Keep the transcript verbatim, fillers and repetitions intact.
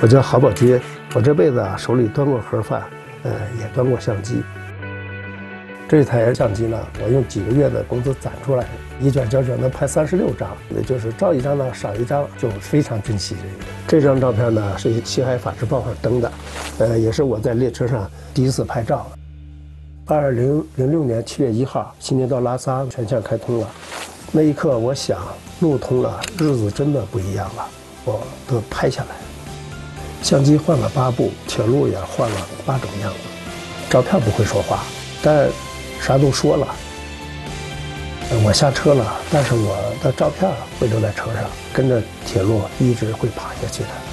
我叫郝宝军，我这辈子啊手里端过盒饭，呃，也端过相机。这台相机呢，我用几个月的工资攒出来的，一卷胶卷能拍三十六张，也就是照一张呢少一张，就非常珍惜这个。这张照片呢是《西海法制报》上登的，呃，也是我在列车上第一次拍照。二零零六年七月一号，西宁到拉萨全线开通了，那一刻我想，路通了，日子真的不一样了，我都拍下来。相机换了八部，铁路也换了八种样子，照片不会说话，但啥都说了。我下车了，但是我的照片会留在车上，跟着铁路一直会爬下去的。